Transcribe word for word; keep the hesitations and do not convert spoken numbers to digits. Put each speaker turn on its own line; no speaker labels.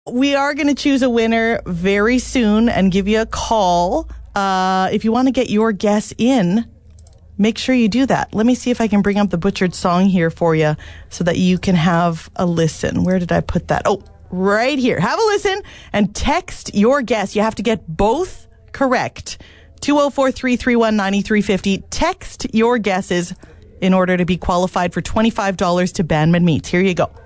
We are going to choose a winner very soon and give you a call. Uh, if you want to get your guess in, make sure you do that. Let me see if I can bring up the Butchered song here for you so that you can have a listen. Where did I put that? Oh, right here. Have a listen and text your guess. You have to get both correct. two oh four, three three one, nine three five oh. Text your guesses in order to be qualified for twenty-five dollars to Banman Meats. Here you go.